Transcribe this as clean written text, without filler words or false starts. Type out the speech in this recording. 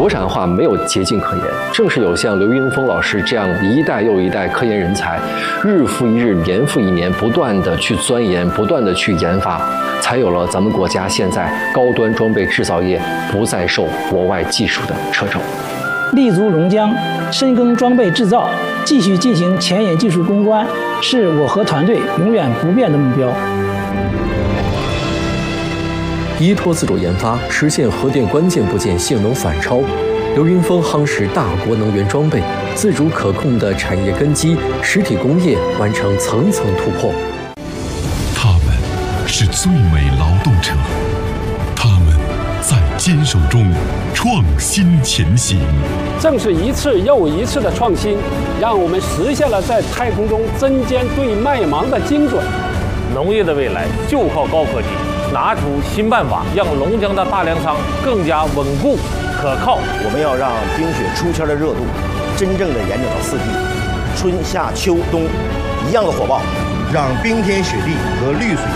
国产化没有捷径可言，正是有像刘云峰老师这样一代又一代科研人才，日复一日、年复一年，不断的去钻研，不断的去研发，才有了咱们国家现在高端装备制造业不再受国外技术的掣肘。 立足龙江，深耕装备制造，继续进行前沿技术攻关，是我和团队永远不变的目标。 依托自主研发，实现核电关键部件性能反超。刘云峰夯实大国能源装备，自主可控的产业根基，实体工业完成层层突破。 他们是最美劳动者，他们在坚守中创新前行。 正是一次又一次的创新，让我们实现了在太空中针尖对麦芒的精准。 农业的未来就靠高科技，拿出新办法，让龙江的大粮仓更加稳固可靠。 我们要让冰雪出签的热度真正的延展到4季，春夏秋冬一样的火爆， 让冰天雪地和绿水